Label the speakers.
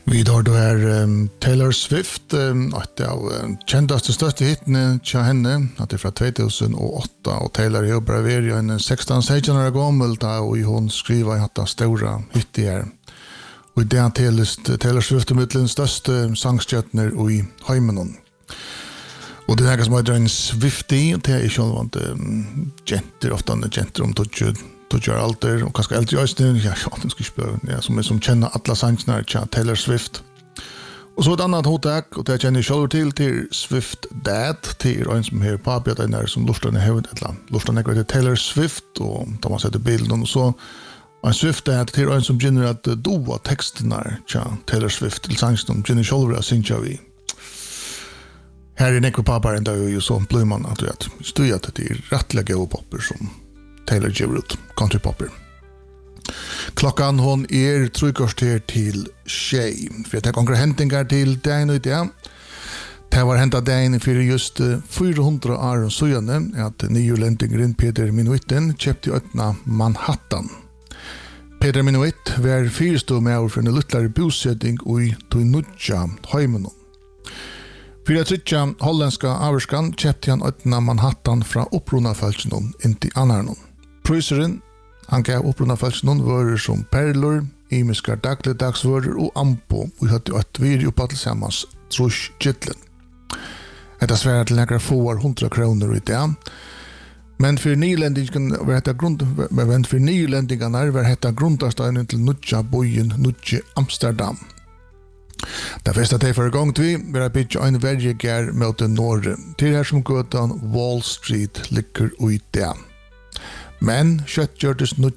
Speaker 1: Vi då Taylor Swift, att av kändaste största hitene till henne, att det är från 2008 och Taylor är bara vid en 16-16 år gammal och hon skriver att det stora hit är. Och det är Taylor Swift med den största sångstjärnor i heimen. Och det här som heter en Swiftie, det är självant genter, ofta genter om Tudjar alter och kanske äldre östen som känner alla sångerna till Taylor Swift. Och så ett annat hotak och det känner jag själv till Swift Dad till en som här pappa där som lustar i huvudet eller lustar till Taylor Swift och då man sätter bilden och så en Swift Dad till en som känner att doa texterna till Taylor Swift till sånger som känner själv att synja vi. Här är Nico pappa ända ju så blir man att stöja det är rättliga och popper som Taylor ger ut, country popper. Klockan hon är 3:15 till tjej. För att jag konkurrentingar till dagen och det. Det var hämtat dagen för just 400 år sedan att nyländingen Peter Minuiten köpte öppna Manhattan. Peter Minuit var fyrstå med från en luttlare bosättning i Tuinutja, heimen. För att trycka holländska averskan köpte han öppna Manhattan från upprunafälsen in till Anarnon. Pryseren, han gav upprunafälsen varor som perlor, imiskar dagligdagsvaror och ampo och hade ett virg upp tillsammans trusch kittlen. Detta svär till några få 100 kronor i det. Men för nyländingskan var detta grundarsteinen till Nutja bojen Nutje Amsterdam. Det första det för gång till vi bygga en väggar mot den norr till här som gatan Wall Street ligger ut där. Men kött gjordes